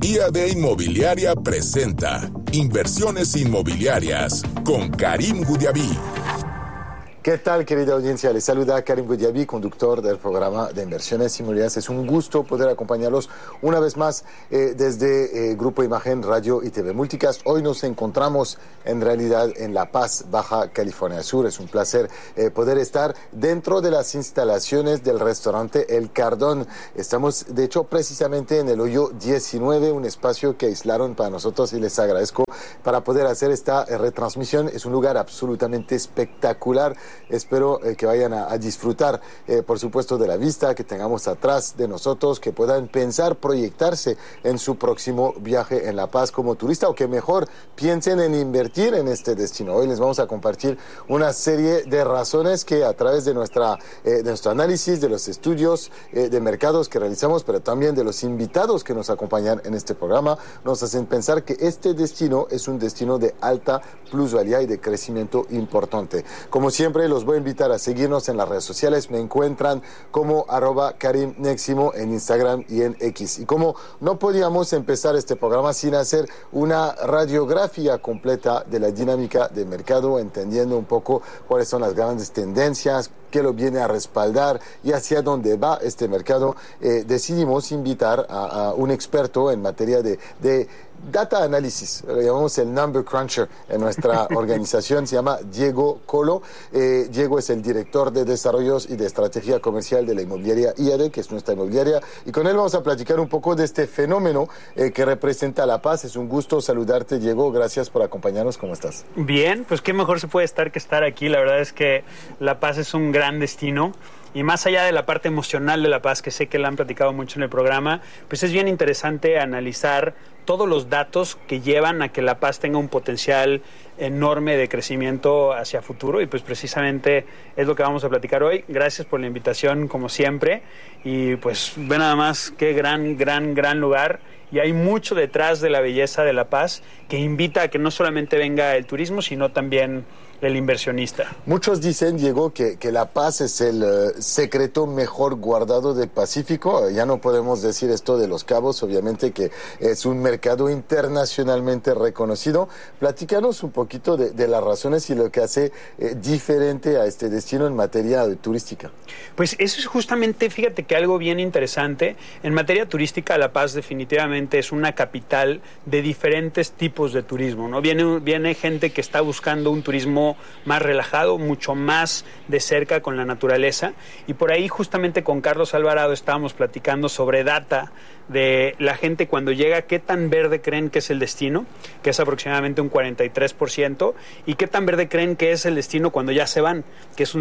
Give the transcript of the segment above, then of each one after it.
IAD Inmobiliaria presenta Inversiones Inmobiliarias con Karim Goudiaby. ¿Qué tal, querida audiencia? Les saluda Karim Goudiaby, conductor del programa de Inversiones Inmobiliarias. Es un gusto poder acompañarlos una vez más desde Grupo Imagen, Radio y TV Multicast. Hoy nos encontramos en realidad en La Paz, Baja California Sur. Es un placer poder estar dentro de las instalaciones del restaurante El Cardón. Estamos, de hecho, precisamente en el hoyo 19, un espacio que aislaron para nosotros y les agradezco para poder hacer esta retransmisión. Es un lugar absolutamente espectacular. Espero que vayan a disfrutar, por supuesto, de la vista que tengamos atrás de nosotros, que puedan pensar, proyectarse en su próximo viaje en La Paz como turista, o que mejor piensen en invertir en este destino. Hoy les vamos a compartir una serie de razones que a través de nuestro análisis, de los estudios de mercados que realizamos, pero también de los invitados que nos acompañan en este programa, nos hacen pensar que este destino es un destino de alta plusvalía y de crecimiento importante. Como siempre, los voy a invitar a seguirnos en las redes sociales. Me encuentran como @KarimNeximo en Instagram y en X. Y como no podíamos empezar este programa sin hacer una radiografía completa de la dinámica de mercado, entendiendo un poco cuáles son las grandes tendencias, qué lo viene a respaldar y hacia dónde va este mercado, decidimos invitar a un experto en materia de data análisis. Lo llamamos el number cruncher en nuestra organización. Se llama Diego Colo. Diego es el director de desarrollos y de estrategia comercial de la inmobiliaria IAD, que es nuestra inmobiliaria, y con él vamos a platicar un poco de este fenómeno que representa La Paz. Es un gusto saludarte, Diego. Gracias por acompañarnos. ¿Cómo estás? Bien, pues qué mejor se puede estar que estar aquí. La verdad es que La Paz es un gran destino. Y más allá de la parte emocional de La Paz, que sé que la han platicado mucho en el programa, pues es bien interesante analizar todos los datos que llevan a que La Paz tenga un potencial enorme de crecimiento hacia futuro, y pues precisamente es lo que vamos a platicar hoy. Gracias por la invitación, como siempre, y pues ve nada más qué gran lugar, y hay mucho detrás de la belleza de La Paz que invita a que no solamente venga el turismo, sino también el inversionista. Muchos dicen, Diego, que La Paz es el secreto mejor guardado del Pacífico. Ya no podemos decir esto de Los Cabos, obviamente, que es un mercado internacionalmente reconocido. Platícanos un poquito de las razones y lo que hace diferente a este destino en materia turística. Pues eso es justamente, fíjate que algo bien interesante. En materia turística, La Paz definitivamente es una capital de diferentes tipos de turismo, ¿no? Viene gente que está buscando un turismo más relajado, mucho más de cerca con la naturaleza, y por ahí justamente con Carlos Alvarado estábamos platicando sobre data de la gente cuando llega, qué tan verde creen que es el destino, que es aproximadamente un 43%, y qué tan verde creen que es el destino cuando ya se van, que es un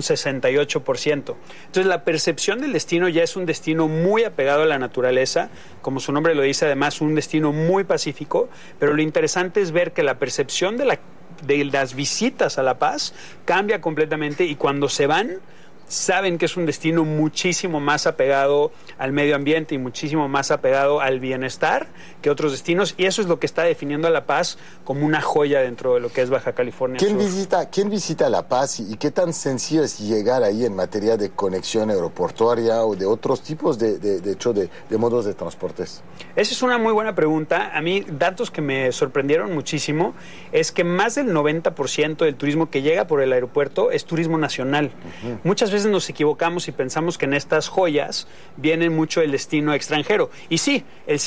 68%. Entonces la percepción del destino ya es un destino muy apegado a la naturaleza, como su nombre lo dice, además un destino muy pacífico, pero lo interesante es ver que la percepción de las visitas a La Paz cambia completamente, y cuando se van saben que es un destino muchísimo más apegado al medio ambiente y muchísimo más apegado al bienestar que otros destinos, y eso es lo que está definiendo a La Paz como una joya dentro de lo que es Baja California Sur. ¿Quién visita La Paz y qué tan sencillo es llegar ahí en materia de conexión aeroportuaria o de otros tipos de modos de transportes? Esa es una muy buena pregunta. A mí, datos que me sorprendieron muchísimo es que más del 90% del turismo que llega por el aeropuerto es turismo nacional. Muchas veces nos equivocamos y pensamos que en estas joyas viene mucho el destino extranjero. Y sí, el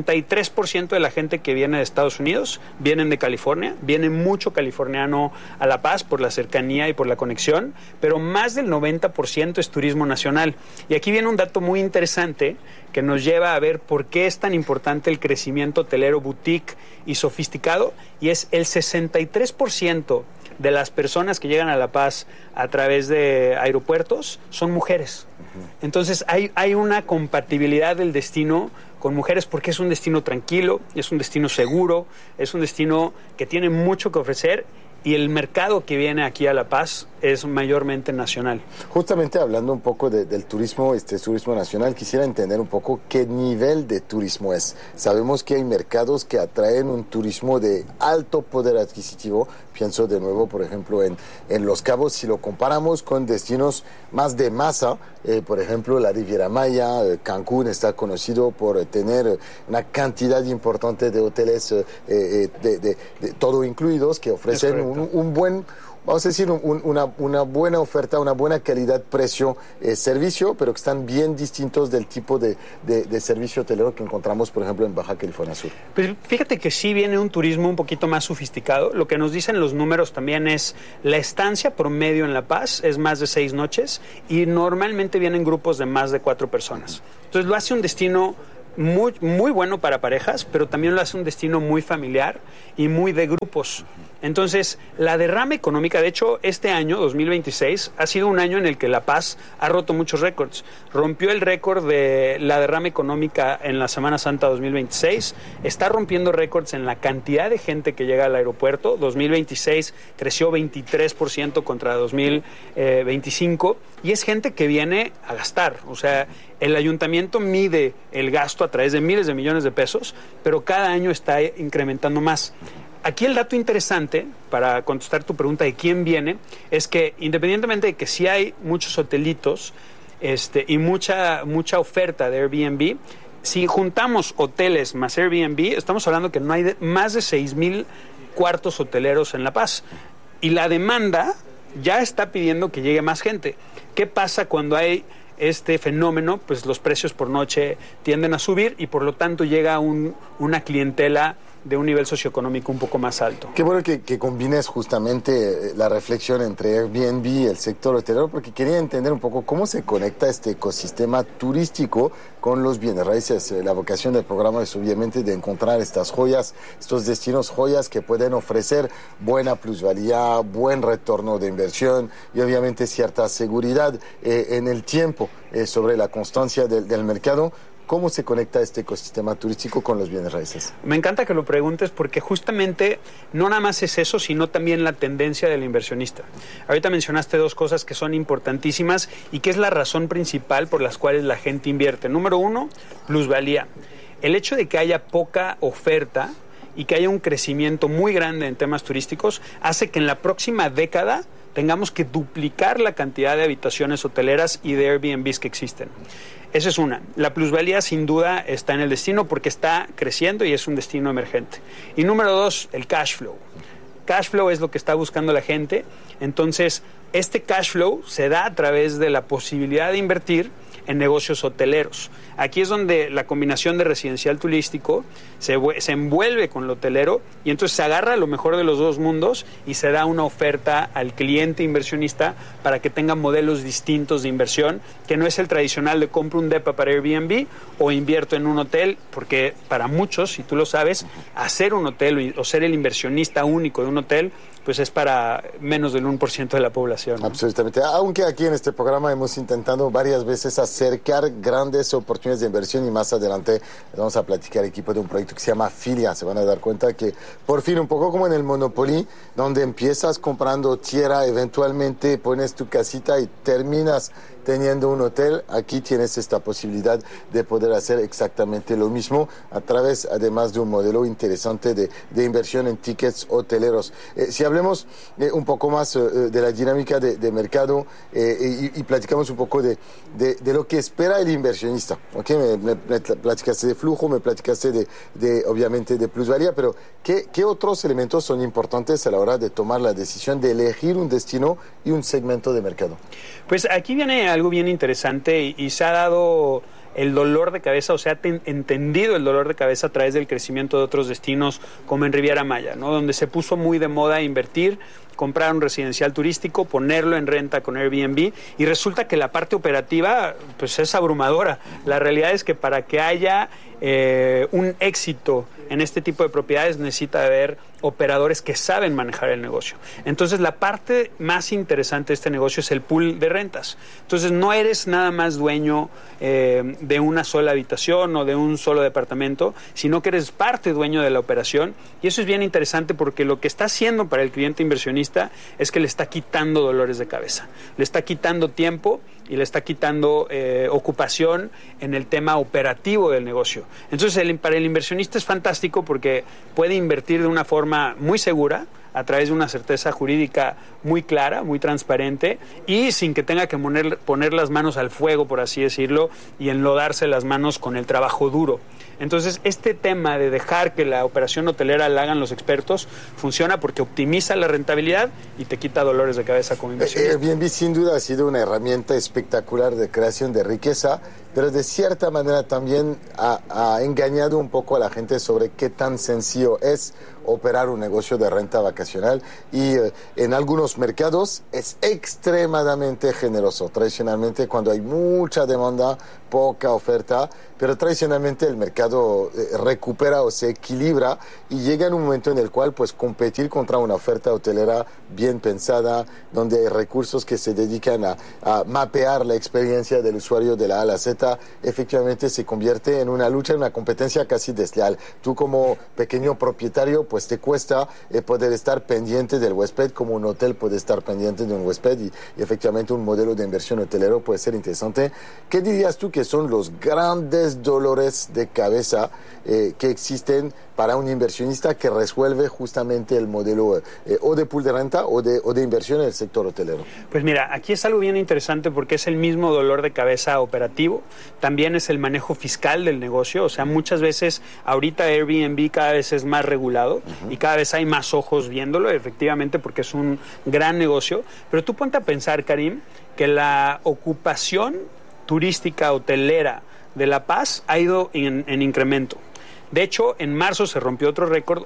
53% de la gente que viene de Estados Unidos vienen de California, viene mucho californiano a La Paz por la cercanía y por la conexión, pero más del 90% es turismo nacional. Y aquí viene un dato muy interesante que nos lleva a ver por qué es tan importante el crecimiento hotelero boutique y sofisticado, y es el 63% de las personas que llegan a La Paz a través de aeropuertos son mujeres. Entonces hay una compatibilidad del destino con mujeres porque es un destino tranquilo, es un destino seguro, es un destino que tiene mucho que ofrecer, y el mercado que viene aquí a La Paz es mayormente nacional. Justamente hablando un poco del turismo, turismo nacional, quisiera entender un poco qué nivel de turismo es. Sabemos que hay mercados que atraen un turismo de alto poder adquisitivo. Pienso de nuevo, por ejemplo, en Los Cabos, si lo comparamos con destinos más de masa, por ejemplo, la Riviera Maya, Cancún está conocido por tener una cantidad importante de hoteles de todo incluidos que ofrecen un buen, vamos a decir, una buena oferta, una buena calidad, precio, servicio, pero que están bien distintos del tipo de servicio hotelero que encontramos, por ejemplo, en Baja California Sur. Pues fíjate que sí viene un turismo un poquito más sofisticado. Lo que nos dicen los números también es la estancia promedio en La Paz es más de 6 noches y normalmente vienen grupos de más de 4 personas. Entonces lo hace un destino muy, muy bueno para parejas, pero también lo hace un destino muy familiar y muy de grupos. Entonces, la derrama económica, de hecho, este año, 2026, ha sido un año en el que La Paz ha roto muchos récords. Rompió el récord de la derrama económica en la Semana Santa 2026, está rompiendo récords en la cantidad de gente que llega al aeropuerto. 2026 creció 23% contra 2025, y es gente que viene a gastar. O sea, el ayuntamiento mide el gasto a través de miles de millones de pesos, pero cada año está incrementando más. Aquí el dato interesante, para contestar tu pregunta de quién viene, es que independientemente de que sí hay muchos hotelitos y mucha oferta de Airbnb, si juntamos hoteles más Airbnb, estamos hablando que no hay más de 6,000 cuartos hoteleros en La Paz. Y la demanda ya está pidiendo que llegue más gente. ¿Qué pasa cuando hay este fenómeno? Pues los precios por noche tienden a subir y por lo tanto llega una clientela de un nivel socioeconómico un poco más alto. Qué bueno que combines justamente la reflexión entre Airbnb y el sector hotelero, porque quería entender un poco cómo se conecta este ecosistema turístico con los bienes raíces. La vocación del programa es obviamente de encontrar estas joyas, estos destinos joyas que pueden ofrecer buena plusvalía, buen retorno de inversión y obviamente cierta seguridad en el tiempo sobre la constancia del mercado. ¿Cómo se conecta este ecosistema turístico con los bienes raíces? Me encanta que lo preguntes porque justamente no nada más es eso, sino también la tendencia del inversionista. Ahorita mencionaste 2 cosas que son importantísimas y que es la razón principal por las cuales la gente invierte. Número 1, plusvalía. El hecho de que haya poca oferta y que haya un crecimiento muy grande en temas turísticos hace que en la próxima década tengamos que duplicar la cantidad de habitaciones hoteleras y de Airbnbs que existen. Esa es una. La plusvalía sin duda está en el destino porque está creciendo y es un destino emergente. Y número 2, el cash flow. Cash flow es lo que está buscando la gente. Entonces, este cash flow se da a través de la posibilidad de invertir en negocios hoteleros. Aquí es donde la combinación de residencial turístico se envuelve con lo hotelero y entonces se agarra lo mejor de los 2 mundos y se da una oferta al cliente inversionista para que tenga modelos distintos de inversión, que no es el tradicional de compro un depa para Airbnb o invierto en un hotel, porque para muchos, si tú lo sabes, hacer un hotel o ser el inversionista único de un hotel, pues es para menos del 1% de la población, ¿no? Absolutamente. Aunque aquí en este programa hemos intentado varias veces acercar grandes oportunidades de inversión y más adelante vamos a platicar equipo de un proyecto que se llama Filia. Se van a dar cuenta que por fin, un poco como en el Monopoly, donde empiezas comprando tierra, eventualmente pones tu casita y terminas teniendo un hotel, aquí tienes esta posibilidad de poder hacer exactamente lo mismo a través, además de un modelo interesante de inversión en tickets hoteleros. Si hablemos un poco más de la dinámica de mercado y platicamos un poco de lo que espera el inversionista. ¿Okay? Me platicaste de flujo, me platicaste obviamente de plusvalía, pero ¿qué otros elementos son importantes a la hora de tomar la decisión de elegir un destino y un segmento de mercado? Pues aquí viene algo bien interesante y se ha dado el dolor de cabeza, o sea, entendido el dolor de cabeza a través del crecimiento de otros destinos como en Riviera Maya, ¿no? Donde se puso muy de moda invertir comprar un residencial turístico, ponerlo en renta con Airbnb, y resulta que la parte operativa pues es abrumadora. La realidad es que para que haya un éxito en este tipo de propiedades necesita haber operadores que saben manejar el negocio. Entonces la parte más interesante de este negocio es el pool de rentas. Entonces no eres nada más dueño de una sola habitación o de un solo departamento, sino que eres parte dueño de la operación, y eso es bien interesante porque lo que está haciendo para el cliente inversionista es que le está quitando dolores de cabeza, le está quitando tiempo y le está quitando ocupación en el tema operativo del negocio. Entonces para el inversionista es fantástico porque puede invertir de una forma muy segura, a través de una certeza jurídica muy clara, muy transparente, y sin que tenga que poner las manos al fuego, por así decirlo, y enlodarse las manos con el trabajo duro. Entonces, este tema de dejar que la operación hotelera la hagan los expertos funciona porque optimiza la rentabilidad y te quita dolores de cabeza como inversionista. Airbnb sin duda ha sido una herramienta espectacular de creación de riqueza, pero de cierta manera también ha engañado un poco a la gente sobre qué tan sencillo es operar un negocio de renta vacacional, y en algunos mercados es extremadamente generoso. Tradicionalmente, cuando hay mucha demanda, poca oferta, pero tradicionalmente el mercado recupera o se equilibra y llega en un momento en el cual pues competir contra una oferta hotelera bien pensada, donde hay recursos que se dedican a mapear la experiencia del usuario de la A a la Z, efectivamente se convierte en una lucha, en una competencia casi desleal. Tú como pequeño propietario pues te cuesta poder estar pendiente del huésped, como un hotel puede estar pendiente de un huésped, y efectivamente un modelo de inversión hotelero puede ser interesante. ¿Qué dirías tú que son los grandes dolores de cabeza que existen para un inversionista que resuelve justamente el modelo o de pool de renta o de inversión en el sector hotelero? Pues mira, aquí es algo bien interesante porque es el mismo dolor de cabeza operativo, también es el manejo fiscal del negocio. O sea, muchas veces ahorita Airbnb cada vez es más regulado y cada vez hay más ojos viéndolo, efectivamente, porque es un gran negocio. Pero tú ponte a pensar, Karim, que la ocupación turística hotelera de La Paz ha ido en incremento. De hecho, en marzo se rompió otro récord,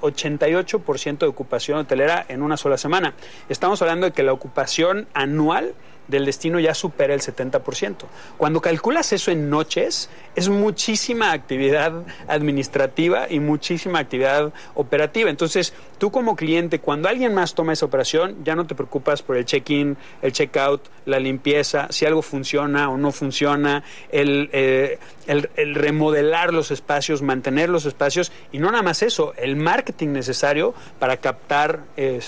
88% de ocupación hotelera en una sola semana. Estamos hablando de que la ocupación anual del destino ya supera el 70%. Cuando calculas eso en noches, es muchísima actividad administrativa y muchísima actividad operativa. Entonces, tú como cliente, cuando alguien más toma esa operación, ya no te preocupas por el check-in, el check-out, la limpieza, si algo funciona o no funciona, el remodelar los espacios, mantener los espacios, y no nada más eso, el marketing necesario para captar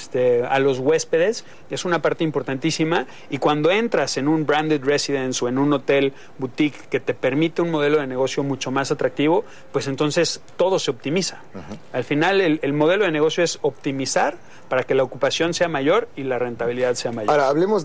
a los huéspedes es una parte importantísima. Y cuando entras en un branded residence o en un hotel boutique que te permite un modelo de negocio mucho más atractivo, pues entonces todo se optimiza. Al final el modelo de negocio es optimizar para que la ocupación sea mayor y la rentabilidad sea mayor. Ahora, hablemos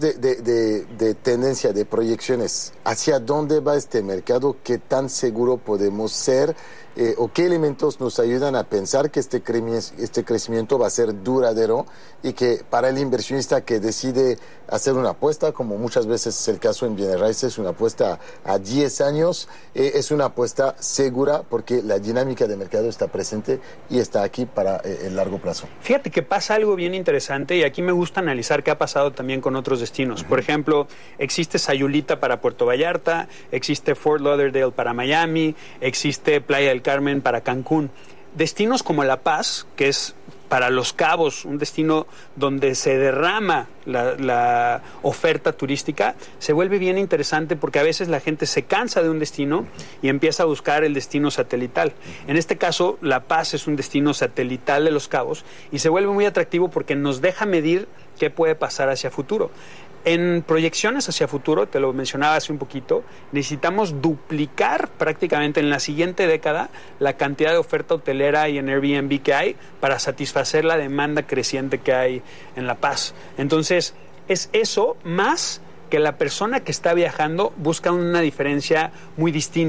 de tendencia, de proyecciones. ¿Hacia dónde va este mercado? ¿Qué tan seguro podemos ser? ¿O qué elementos nos ayudan a pensar que este crecimiento va a ser duradero y que para el inversionista que decide hacer una apuesta, como muchas veces es el caso en bienes raíces, una apuesta a 10 años, es una apuesta segura porque la dinámica de mercado está presente y está aquí para el largo plazo? Fíjate que pasa algo bien interesante, y aquí me gusta analizar qué ha pasado también con otros destinos. Por ejemplo, existe Sayulita para Puerto Vallarta, existe Fort Lauderdale para Miami, existe Playa del Carmen para Cancún. Destinos como La Paz, que es para Los Cabos, un destino donde se derrama la oferta turística, se vuelve bien interesante porque a veces la gente se cansa de un destino y empieza a buscar el destino satelital. En este caso, La Paz es un destino satelital de Los Cabos y se vuelve muy atractivo porque nos deja medir qué puede pasar hacia futuro. En proyecciones hacia futuro, te lo mencionaba hace un poquito, necesitamos duplicar prácticamente en la siguiente década la cantidad de oferta hotelera y en Airbnb que hay para satisfacer la demanda creciente que hay en La Paz. Entonces, es eso más que la persona que está viajando busca una diferencia muy distinta.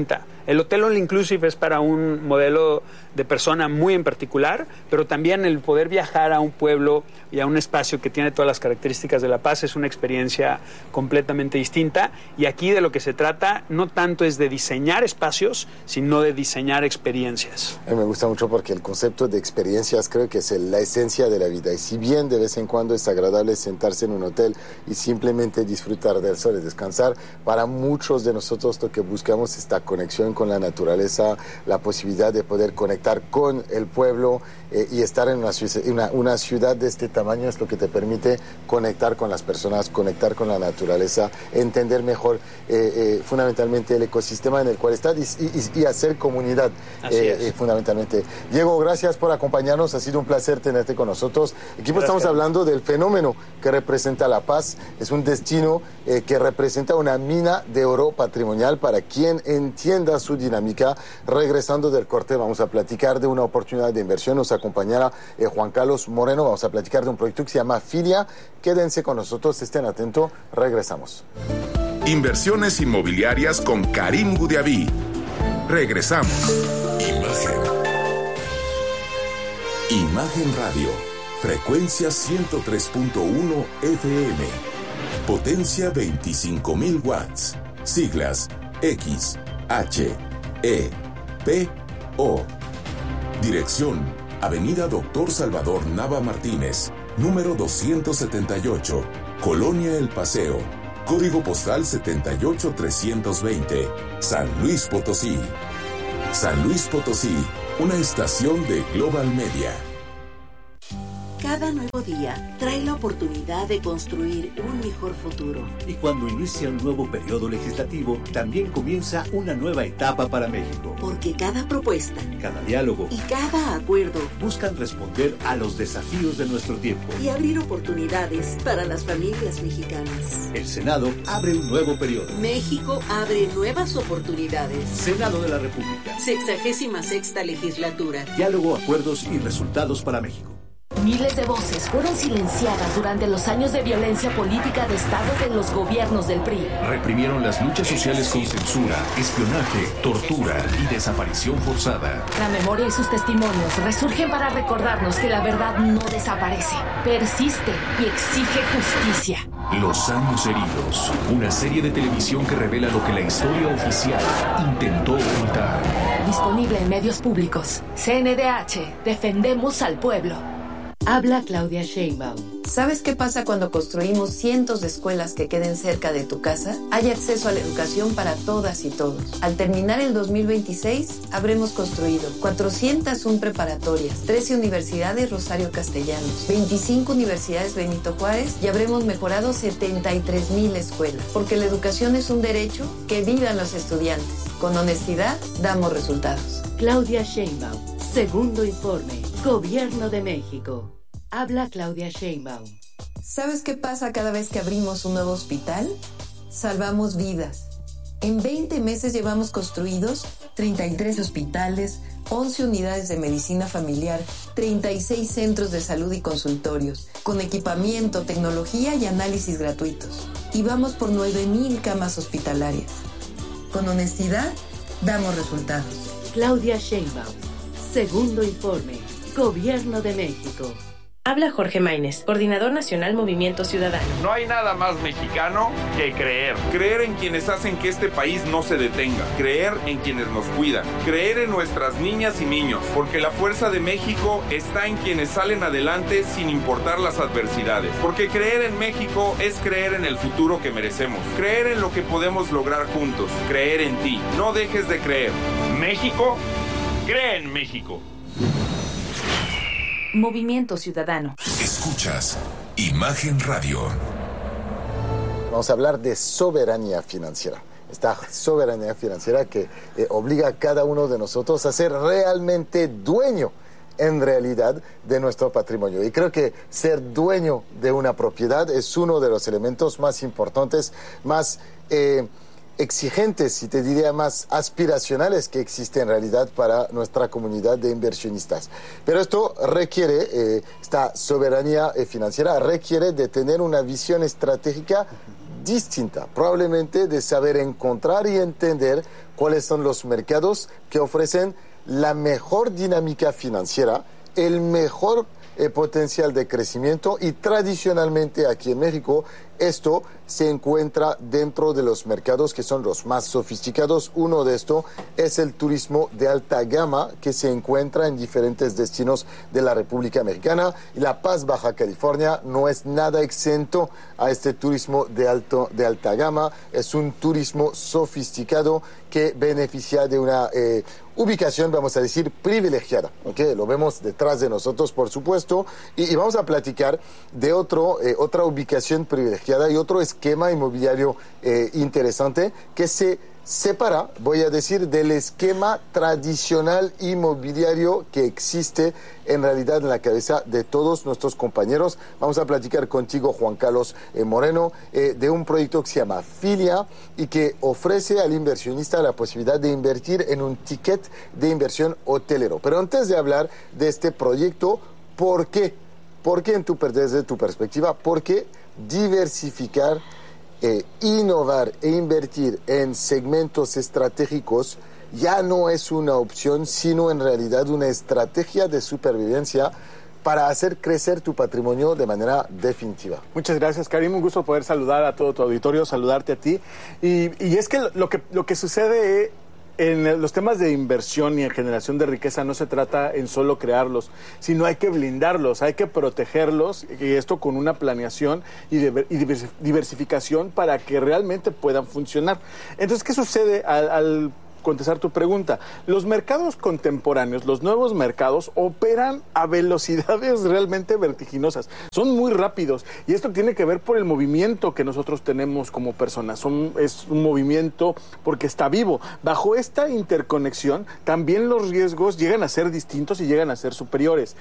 El hotel all inclusive es para un modelo de persona muy en particular, pero también el poder viajar a un pueblo y a un espacio que tiene todas las características de La Paz es una experiencia completamente distinta, y aquí de lo que se trata no tanto es de diseñar espacios, sino de diseñar experiencias. A mí me gusta mucho porque el concepto de experiencias creo que es la esencia de la vida, y si bien de vez en cuando es agradable sentarse en un hotel y simplemente disfrutar del sol y descansar, para muchos de nosotros lo que buscamos es esta conexión con la naturaleza, la posibilidad de poder conectar con el pueblo, y estar en una ciudad de este tamaño es lo que te permite conectar con las personas, conectar con la naturaleza, entender mejor fundamentalmente el ecosistema en el cual estás y hacer comunidad fundamentalmente. Diego, gracias por acompañarnos, ha sido un placer tenerte con nosotros. Equipo, estamos hablando del fenómeno que representa La Paz, es un destino que representa una mina de oro patrimonial para quien entienda su dinámica. Regresando del corte vamos a platicar de una oportunidad de inversión, nos acompañará Juan Carlos Moreno, vamos a platicar de un proyecto que se llama Filia. Quédense con nosotros, estén atentos, regresamos. Inversiones inmobiliarias con Karim Gudiaby. Regresamos. Imagen Radio, frecuencia 103.1 FM, potencia 25.000 watts, siglas X, H, E, P, O. Dirección: Avenida Doctor Salvador Nava Martínez, número 278, Colonia El Paseo, código postal 78320, San Luis Potosí. San Luis Potosí, una estación de Global Media. Cada nuevo día trae la oportunidad de construir un mejor futuro. Y cuando inicia un nuevo periodo legislativo, también comienza una nueva etapa para México. Porque cada propuesta, cada diálogo y cada acuerdo buscan responder a los desafíos de nuestro tiempo y abrir oportunidades para las familias mexicanas. El Senado abre un nuevo periodo. México abre nuevas oportunidades. Senado de la República. 66ª legislatura. Diálogo, acuerdos y resultados para México. Miles de voces fueron silenciadas durante los años de violencia política de Estado de los gobiernos del PRI. Reprimieron las luchas sociales con censura, espionaje, tortura y desaparición forzada. La memoria y sus testimonios resurgen para recordarnos que la verdad no desaparece, persiste y exige justicia. Los años heridos, una serie de televisión que revela lo que la historia oficial intentó ocultar. Disponible en medios públicos. CNDH, defendemos al pueblo. Habla Claudia Sheinbaum. ¿Sabes qué pasa cuando construimos cientos de escuelas que queden cerca de tu casa? Hay acceso a la educación para todas y todos. Al terminar el 2026, habremos construido 401 preparatorias, 13 universidades Rosario Castellanos, 25 universidades Benito Juárez y habremos mejorado 73,000 escuelas. Porque la educación es un derecho, que vivan los estudiantes. Con honestidad, damos resultados. Claudia Sheinbaum. Segundo informe. Gobierno de México. Habla Claudia Sheinbaum. ¿Sabes qué pasa cada vez que abrimos un nuevo hospital? Salvamos vidas. En 20 meses llevamos construidos 33 hospitales, 11 unidades de medicina familiar, 36 centros de salud y consultorios, con equipamiento, tecnología y análisis gratuitos. Y vamos por 9,000 camas hospitalarias. Con honestidad, damos resultados. Claudia Sheinbaum. Segundo informe. Gobierno de México. Habla Jorge Maínez, Coordinador Nacional Movimiento Ciudadano. No hay nada más mexicano que creer. Creer en quienes hacen que este país no se detenga. Creer en quienes nos cuidan. Creer en nuestras niñas y niños. Porque la fuerza de México está en quienes salen adelante sin importar las adversidades. Porque creer en México es creer en el futuro que merecemos. Creer en lo que podemos lograr juntos. Creer en ti. No dejes de creer. México, cree en México. Movimiento Ciudadano. Escuchas Imagen Radio. Vamos a hablar de soberanía financiera. Esta soberanía financiera que obliga a cada uno de nosotros a ser realmente dueño, en realidad, de nuestro patrimonio. Y creo que ser dueño de una propiedad es uno de los elementos más importantes, más exigentes y te diría más aspiracionales que existe en realidad para nuestra comunidad de inversionistas. Pero esto requiere, esta soberanía financiera requiere de tener una visión estratégica distinta, probablemente de saber encontrar y entender cuáles son los mercados que ofrecen la mejor dinámica financiera, el mejor potencial de crecimiento, y tradicionalmente aquí en México esto se encuentra dentro de los mercados que son los más sofisticados. Uno de estos es el turismo de alta gama, que se encuentra en diferentes destinos de la República Mexicana, y La Paz, Baja California, no es nada exento a este turismo de alta gama. Es un turismo sofisticado que beneficia de una ubicación, vamos a decir, privilegiada, ¿okay? Lo vemos detrás de nosotros, por supuesto, y vamos a platicar de otra ubicación privilegiada y otro esquema inmobiliario interesante que se separa, voy a decir, del esquema tradicional inmobiliario que existe en realidad en la cabeza de todos nuestros compañeros. Vamos a platicar contigo, Juan Carlos Moreno, de un proyecto que se llama Filia y que ofrece al inversionista la posibilidad de invertir en un ticket de inversión hotelero. Pero antes de hablar de este proyecto, ¿por qué? ¿Por qué desde tu perspectiva? ¿Por qué diversificar, innovar e invertir en segmentos estratégicos ya no es una opción, sino en realidad una estrategia de supervivencia para hacer crecer tu patrimonio de manera definitiva? Muchas gracias, Karim. Un gusto poder saludar a todo tu auditorio, saludarte a ti. Y es que lo que sucede en los temas de inversión y en generación de riqueza no se trata en solo crearlos, sino hay que blindarlos, hay que protegerlos, y esto con una planeación y diversificación para que realmente puedan funcionar. Entonces, ¿qué sucede al contestar tu pregunta? Los mercados contemporáneos, los nuevos mercados, operan a velocidades realmente vertiginosas. Son muy rápidos y esto tiene que ver por el movimiento que nosotros tenemos como personas. Es un movimiento porque está vivo. Bajo esta interconexión, también los riesgos llegan a ser distintos y llegan a ser superiores.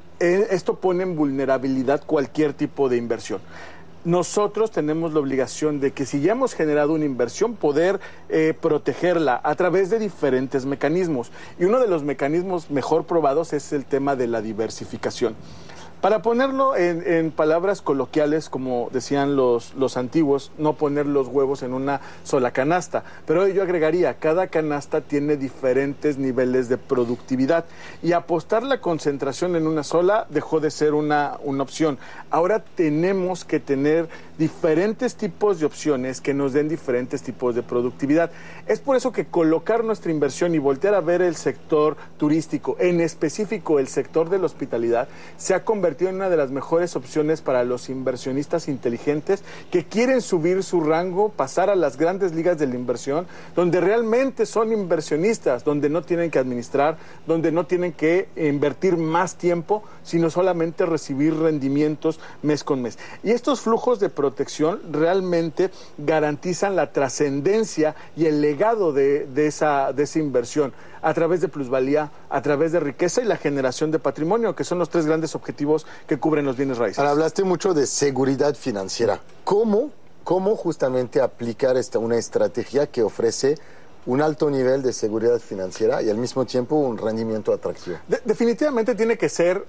Esto pone en vulnerabilidad cualquier tipo de inversión. Nosotros tenemos la obligación de que si ya hemos generado una inversión, poder protegerla a través de diferentes mecanismos. Y uno de los mecanismos mejor probados es el tema de la diversificación. Para ponerlo en palabras coloquiales, como decían los antiguos, no poner los huevos en una sola canasta. Pero yo agregaría, cada canasta tiene diferentes niveles de productividad. Y apostar la concentración en una sola dejó de ser una opción. Ahora tenemos que tener diferentes tipos de opciones que nos den diferentes tipos de productividad. Es por eso que colocar nuestra inversión y voltear a ver el sector turístico, en específico el sector de la hospitalidad, se ha convertido en una de las mejores opciones para los inversionistas inteligentes que quieren subir su rango, pasar a las grandes ligas de la inversión, donde realmente son inversionistas, donde no tienen que administrar, donde no tienen que invertir más tiempo, sino solamente recibir rendimientos mes con mes. Y estos flujos de protección realmente garantizan la trascendencia y el legado de esa inversión a través de plusvalía, a través de riqueza y la generación de patrimonio, que son los tres grandes objetivos que cubren los bienes raíces. Ahora, hablaste mucho de seguridad financiera. ¿Cómo justamente aplicar una estrategia que ofrece un alto nivel de seguridad financiera y al mismo tiempo un rendimiento atractivo? Definitivamente tiene que ser,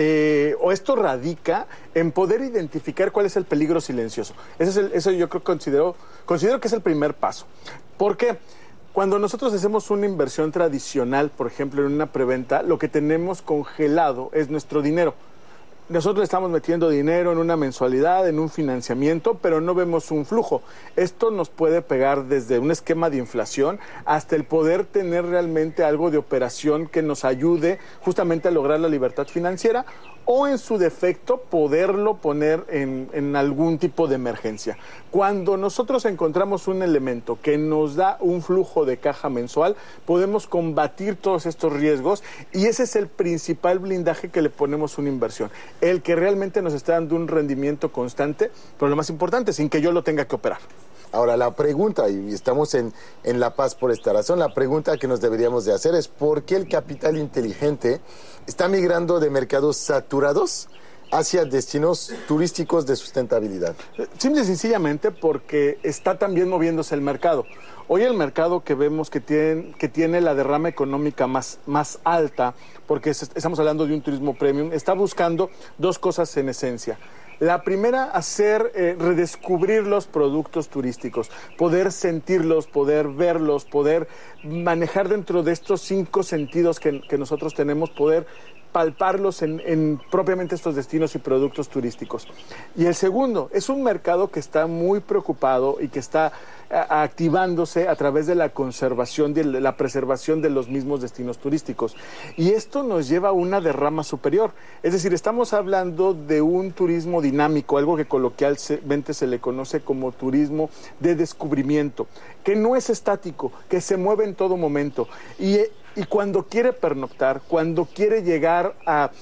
o esto radica en poder identificar cuál es el peligro silencioso. Eso yo considero que es el primer paso. ¿Por qué? Cuando nosotros hacemos una inversión tradicional, por ejemplo, en una preventa, lo que tenemos congelado es nuestro dinero. Nosotros estamos metiendo dinero en una mensualidad, en un financiamiento, pero no vemos un flujo. Esto nos puede pegar desde un esquema de inflación hasta el poder tener realmente algo de operación que nos ayude justamente a lograr la libertad financiera, o en su defecto poderlo poner en algún tipo de emergencia. Cuando nosotros encontramos un elemento que nos da un flujo de caja mensual, podemos combatir todos estos riesgos, y ese es el principal blindaje que le ponemos a una inversión, el que realmente nos está dando un rendimiento constante, pero lo más importante, sin que yo lo tenga que operar. Ahora, la pregunta, y estamos en La Paz por esta razón, la pregunta que nos deberíamos de hacer es ¿por qué el capital inteligente está migrando de mercados saturados hacia destinos turísticos de sustentabilidad? Simple y sencillamente porque está también moviéndose el mercado. Hoy el mercado que vemos que tiene la derrama económica más alta, porque estamos hablando de un turismo premium, está buscando dos cosas en esencia. La primera, redescubrir los productos turísticos, poder sentirlos, poder verlos, poder manejar dentro de estos 5 sentidos que nosotros tenemos, poder palparlos en propiamente estos destinos y productos turísticos. Y el segundo, es un mercado que está muy preocupado y que está activándose a través de la conservación, de la preservación de los mismos destinos turísticos. Y esto nos lleva a una derrama superior. Es decir, estamos hablando de un turismo dinámico, algo que coloquialmente se le conoce como turismo de descubrimiento, que no es estático, que se mueve en todo momento. Y cuando quiere pernoctar, cuando quiere llegar a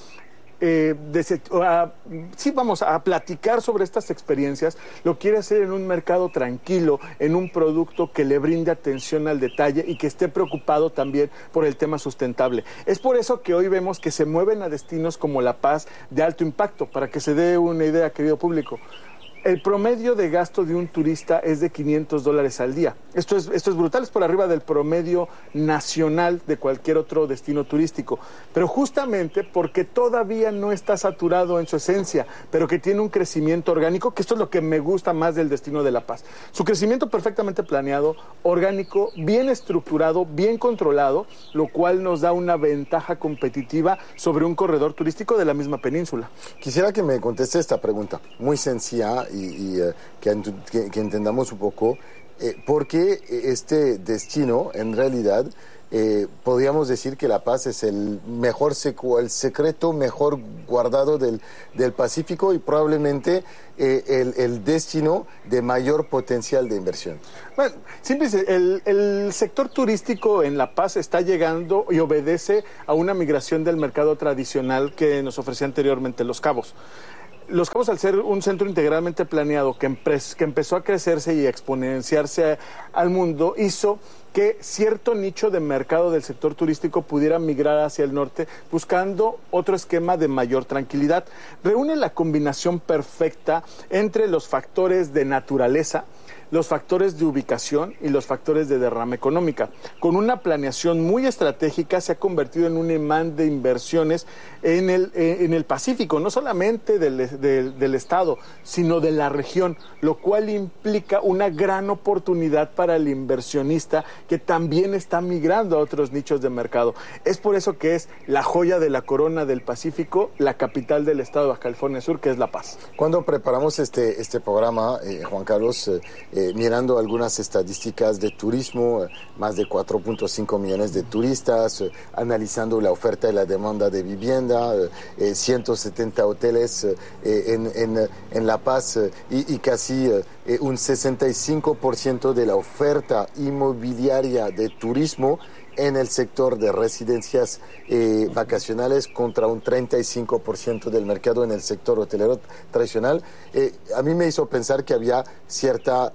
platicar sobre estas experiencias, lo quiere hacer en un mercado tranquilo, en un producto que le brinde atención al detalle y que esté preocupado también por el tema sustentable. Es por eso que hoy vemos que se mueven a destinos como La Paz de alto impacto. Para que se dé una idea, querido público, el promedio de gasto de un turista es de $500 al día. Esto es brutal, es por arriba del promedio nacional de cualquier otro destino turístico. Pero justamente porque todavía no está saturado en su esencia, pero que tiene un crecimiento orgánico, que esto es lo que me gusta más del destino de La Paz. Su crecimiento perfectamente planeado, orgánico, bien estructurado, bien controlado, lo cual nos da una ventaja competitiva sobre un corredor turístico de la misma península. Quisiera que me conteste esta pregunta, muy sencilla, y que entendamos un poco por qué este destino, en realidad, podríamos decir que La Paz es el secreto mejor guardado del Pacífico y probablemente el destino de mayor potencial de inversión. Bueno, el sector turístico en La Paz está llegando y obedece a una migración del mercado tradicional que nos ofrecía anteriormente Los Cabos. Los Cabos, al ser un centro integralmente planeado que empezó a crecerse y a exponenciarse al mundo, hizo que cierto nicho de mercado del sector turístico pudiera migrar hacia el norte buscando otro esquema de mayor tranquilidad. Reúne la combinación perfecta entre los factores de naturaleza, los factores de ubicación y los factores de derrama económica. Con una planeación muy estratégica se ha convertido en un imán de inversiones en el Pacífico, no solamente del estado, sino de la región, lo cual implica una gran oportunidad para el inversionista que también está migrando a otros nichos de mercado. Es por eso que es la joya de la corona del Pacífico, la capital del estado de Baja California Sur, que es La Paz. Cuando preparamos este programa, Juan Carlos, mirando algunas estadísticas de turismo, más de 4.5 millones de turistas, analizando la oferta y la demanda de vivienda, 170 hoteles en La Paz y casi un 65% de la oferta inmobiliaria de turismo en el sector de residencias vacacionales contra un 35% del mercado en el sector hotelero tradicional. A mí me hizo pensar que había cierta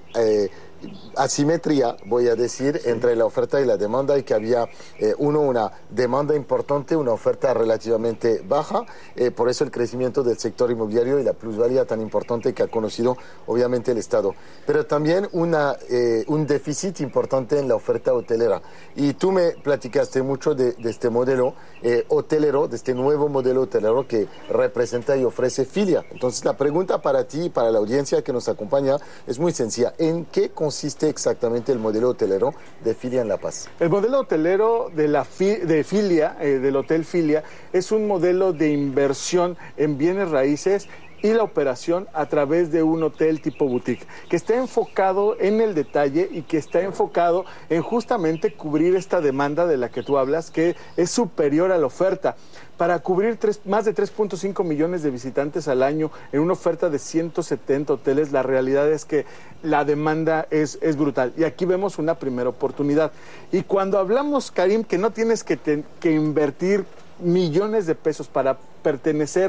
asimetría, voy a decir, entre la oferta y la demanda, y que había una demanda importante, una oferta relativamente baja, por eso el crecimiento del sector inmobiliario y la plusvalía tan importante que ha conocido obviamente el Estado, pero también un déficit importante en la oferta hotelera. Y tú me platicaste mucho de este modelo hotelero, de este nuevo modelo hotelero que representa y ofrece Filia. Entonces la pregunta para ti y para la audiencia que nos acompaña es muy sencilla. ¿En qué consiste exactamente el modelo hotelero de Filia en La Paz? El modelo hotelero de Filia, del Hotel Filia, es un modelo de inversión en bienes raíces y la operación a través de un hotel tipo boutique, que está enfocado en el detalle y que está enfocado en justamente cubrir esta demanda de la que tú hablas, que es superior a la oferta. Para cubrir más de 3.5 millones de visitantes al año en una oferta de 170 hoteles, la realidad es que la demanda es brutal. Y aquí vemos una primera oportunidad. Y cuando hablamos, Karim, que no tienes que invertir millones de pesos para pertenecer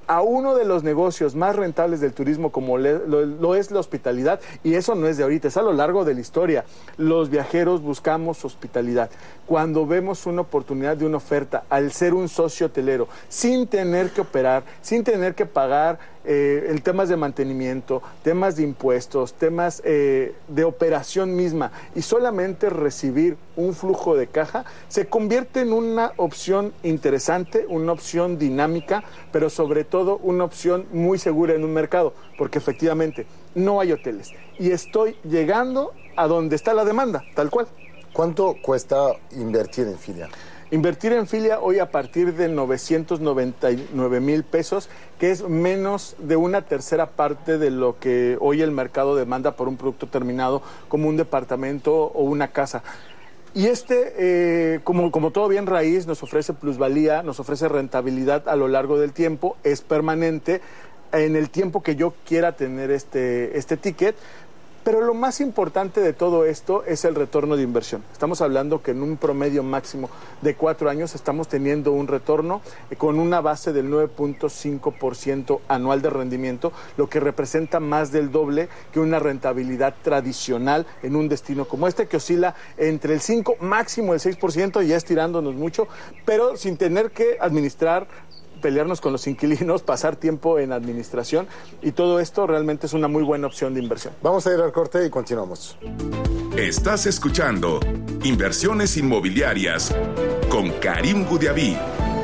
a uno de los negocios más rentables del turismo como lo es la hospitalidad, y eso no es de ahorita, es a lo largo de la historia. Los viajeros buscamos hospitalidad. Cuando vemos una oportunidad de una oferta, al ser un socio hotelero, sin tener que operar, sin tener que pagar en temas de mantenimiento, temas de impuestos, temas de operación misma, y solamente recibir un flujo de caja, se convierte en una opción interesante, una opción dinámica, pero sobre todo una opción muy segura en un mercado, porque efectivamente no hay hoteles y estoy llegando a donde está la demanda, tal cual. ¿Cuánto cuesta invertir en Filia? Invertir en Filia hoy a partir de 999,000 pesos, que es menos de una tercera parte de lo que hoy el mercado demanda por un producto terminado como un departamento o una casa. Y como todo bien raíz, nos ofrece plusvalía, nos ofrece rentabilidad a lo largo del tiempo, es permanente en el tiempo que yo quiera tener este ticket. Pero lo más importante de todo esto es el retorno de inversión. Estamos hablando que en un promedio máximo de 4 años estamos teniendo un retorno con una base del 9.5% anual de rendimiento, lo que representa más del doble que una rentabilidad tradicional en un destino como este, que oscila entre el 5, máximo el 6%, y ya estirándonos mucho, pero sin tener que administrar, pelearnos con los inquilinos, pasar tiempo en administración, y todo esto realmente es una muy buena opción de inversión. Vamos a ir al corte y continuamos. Estás escuchando Inversiones Inmobiliarias con Karim Goudiaby.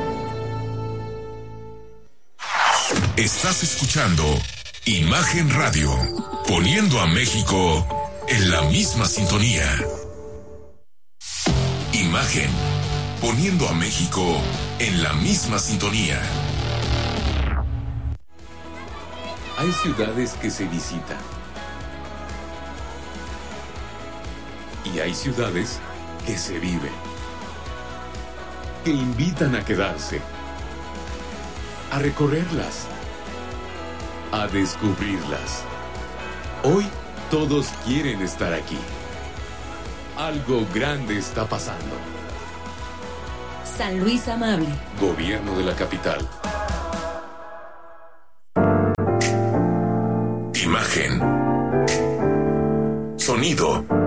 Estás escuchando Imagen Radio, poniendo a México en la misma sintonía. Imagen, poniendo a México en la misma sintonía. Hay ciudades que se visitan. Y hay ciudades que se viven. Que invitan a quedarse. A recorrerlas. A descubrirlas. Hoy todos quieren estar aquí. Algo grande está pasando. San Luis Amable. Gobierno de la capital. Imagen. Sonido.